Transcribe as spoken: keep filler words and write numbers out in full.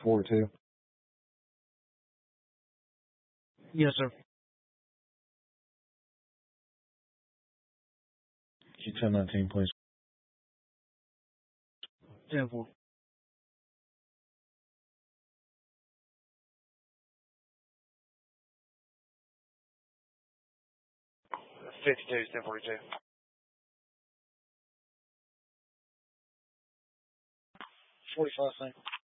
forty-two. Yes, sir. Q ten nineteen, please. ten four. fifty-two, ten forty-two. forty-five, thank you.